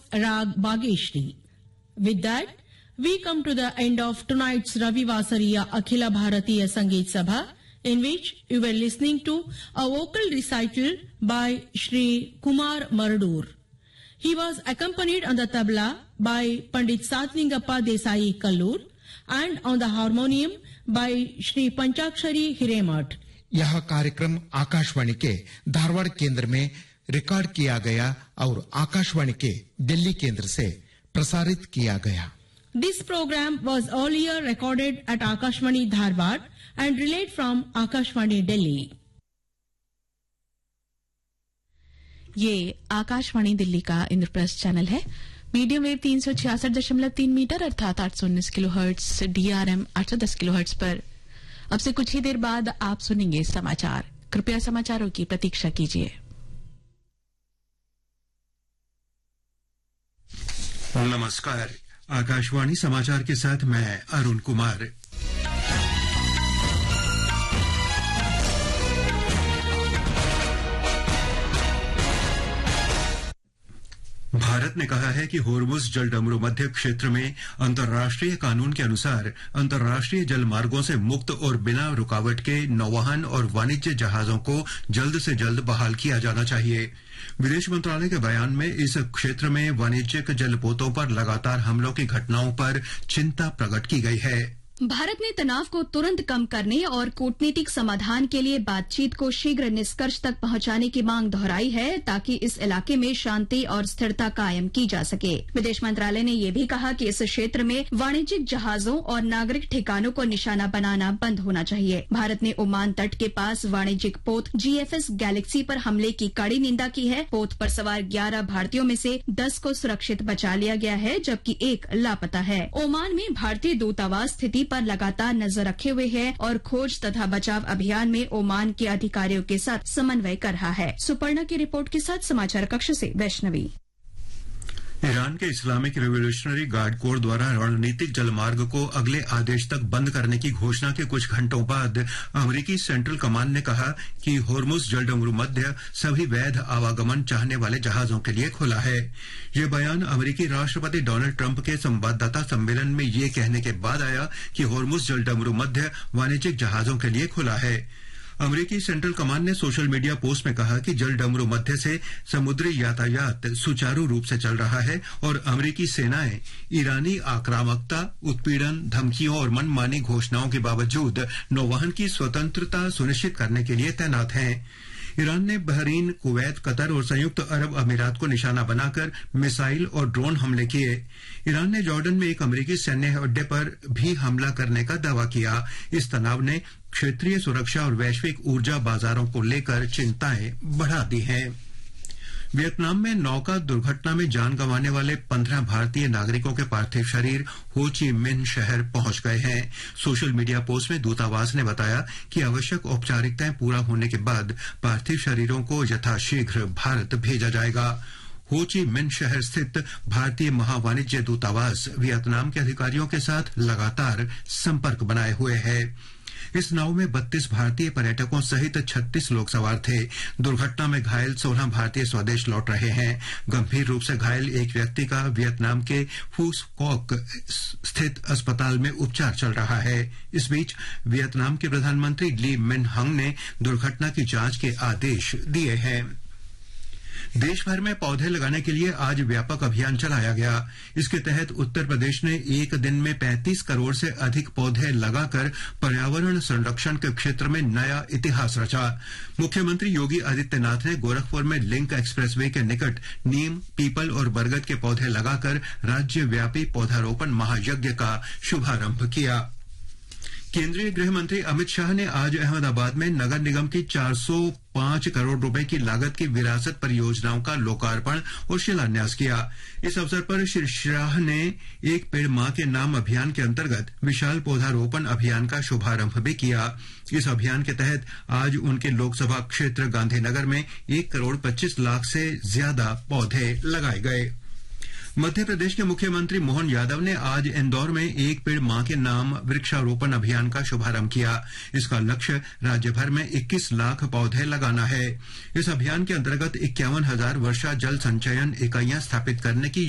Rag Bageshri. With that, we come to the end of tonight's Ravi Vasariya Akhila Bharatiya Sangeet Sabha, in which you were listening to a vocal recital by Shri Kumar Mardur. He was accompanied on the tabla by Pandit Satningappa Desai Kallur and on the harmonium by Shri Panchakshari Hiremath. यह कार्यक्रम आकाशवाणी के धारवाड़ केंद्र में record किया गया और आकाशवाणी के दिल्ली केंद्र से प्रसारित किया गया. This program was earlier recorded at Akashvani Dharwad and relayed from Akashvani Delhi. ये आकाशवाणी दिल्ली का इंद्रप्रस्थ चैनल है. मीडियम वेव 366.3 मीटर अर्थात 819 किलोहर्ट्ज, DRM 810 किलोहर्ट्ज पर. अब से कुछ ही देर बाद आप सुनेंगे समाचार. कृपया समाचारों की प्रतीक्षा कीजिए. नमस्कार. आकाशवाणी समाचार के साथ मैं अरुण कुमार. भारत ने कहा है कि होर्मुज जलडमरू मध्य क्षेत्र में अंतर्राष्ट्रीय कानून के अनुसार अंतर्राष्ट्रीय जल मार्गों से मुक्त और बिना रुकावट के नौवहन और वाणिज्य जहाजों को जल्द से जल्द बहाल किया जाना चाहिए. विदेश मंत्रालय के बयान में इस क्षेत्र में वाणिज्यिक जलपोतों पर लगातार हमलों की घटनाओं पर चिंता प्रकट की गई है. भारत ने तनाव को तुरंत कम करने और कूटनीतिक समाधान के लिए बातचीत को शीघ्र निष्कर्ष तक पहुंचाने की मांग दोहराई है ताकि इस इलाके में शांति और स्थिरता कायम की जा सके. विदेश मंत्रालय ने यह भी कहा कि इस क्षेत्र में वाणिज्यिक जहाजों और नागरिक ठिकानों को निशाना बनाना बंद होना चाहिए. भारत ने ओमान तट के पास वाणिज्यिक पोत GFS गैलेक्सी पर हमले की कड़ी निंदा की है. पोत पर सवार 11 भारतीयों में से 10 को सुरक्षित बचा लिया गया है जबकि एक लापता है. ओमान में भारतीय दूतावास स्थिति पर लगातार नजर रखे हुए है और खोज तथा बचाव अभियान में ओमान के अधिकारियों के साथ समन्वय कर रहा है. सुपर्णा की रिपोर्ट के साथ समाचार कक्ष से वैष्णवी. ईरान के इस्लामिक रिवोल्यूशनरी गार्ड कोर द्वारा रणनीतिक जलमार्ग को अगले आदेश तक बंद करने की घोषणा के कुछ घंटों बाद अमेरिकी सेंट्रल कमांड ने कहा कि होर्मुज जलडमरू मध्य सभी वैध आवागमन चाहने वाले जहाजों के लिए खुला है. यह बयान अमेरिकी राष्ट्रपति डोनाल्ड ट्रंप के संवाददाता सम्मेलन में ये कहने के बाद आया कि होर्मुज जलडमरू मध्य वाणिज्यिक जहाजों के लिए खुला है. अमेरिकी सेंट्रल कमांड ने सोशल मीडिया पोस्ट में कहा कि जलडमरू मध्य से समुद्री यातायात सुचारू रूप से चल रहा है और अमेरिकी सेनाएं ईरानी आक्रामकता, उत्पीड़न, धमकियों और मनमानी घोषणाओं के बावजूद नौवहन की स्वतंत्रता सुनिश्चित करने के लिए तैनात हैं. ईरान ने बहरीन, कुवैत, कतर और संयुक्त अरब अमीरात को निशाना बनाकर मिसाइल और ड्रोन हमले किए. ईरान ने जॉर्डन में एक अमेरिकी सैन्य अड्डे पर भी हमला करने का दावा किया. इस तनाव ने क्षेत्रीय सुरक्षा और वैश्विक ऊर्जा बाजारों को लेकर चिंताएं बढ़ा दी हैं. वियतनाम में नौका दुर्घटना में जान गंवाने वाले 15 भारतीय नागरिकों के पार्थिव शरीर हो ची मिन्ह शहर पहुंच गए हैं. सोशल मीडिया पोस्ट में दूतावास ने बताया कि आवश्यक औपचारिकताएं पूरा होने के बाद पार्थिव शरीरों को यथाशीघ्र भारत भेजा जाएगा. हो ची मिन्ह शहर स्थित भारतीय महावाणिज्य दूतावास वियतनाम के अधिकारियों के साथ लगातार संपर्क बनाए हुए है. इस नाव में 32 भारतीय पर्यटकों सहित 36 लोग सवार थे. दुर्घटना में घायल 16 भारतीय स्वदेश लौट रहे हैं. गंभीर रूप से घायल एक व्यक्ति का वियतनाम के फू कॉक स्थित अस्पताल में उपचार चल रहा है. इस बीच वियतनाम के प्रधानमंत्री ली मिन हंग ने दुर्घटना की जांच के आदेश दिए हैं. देश भर में पौधे लगाने के लिए आज व्यापक अभियान चलाया गया. इसके तहत उत्तर प्रदेश ने एक दिन में 35 करोड़ से अधिक पौधे लगाकर पर्यावरण संरक्षण के क्षेत्र में नया इतिहास रचा. मुख्यमंत्री योगी आदित्यनाथ ने गोरखपुर में लिंक एक्सप्रेसवे के निकट नीम, पीपल और बरगद के पौधे लगाकर राज्यव्यापी पौधारोपण महायज्ञ का शुभारंभ किया. केंद्रीय गृह मंत्री अमित शाह ने आज अहमदाबाद में नगर निगम की 405 करोड़ रुपए की लागत की विरासत परियोजनाओं का लोकार्पण और शिलान्यास किया. इस अवसर पर श्री शाह ने एक पेड़ मां के नाम अभियान के अंतर्गत विशाल पौधारोपण अभियान का शुभारंभ भी किया. इस अभियान के तहत आज उनके लोकसभा क्षेत्र गांधीनगर में 1 करोड़ 25 लाख से ज्यादा पौधे लगाए गए. मध्य प्रदेश के मुख्यमंत्री मोहन यादव ने आज इंदौर में एक पेड़ मां के नाम वृक्षारोपण अभियान का शुभारंभ किया. इसका लक्ष्य राज्य भर में 21 लाख पौधे लगाना है. इस अभियान के अंतर्गत 51,000 वर्षा जल संचयन इकाइयां स्थापित करने की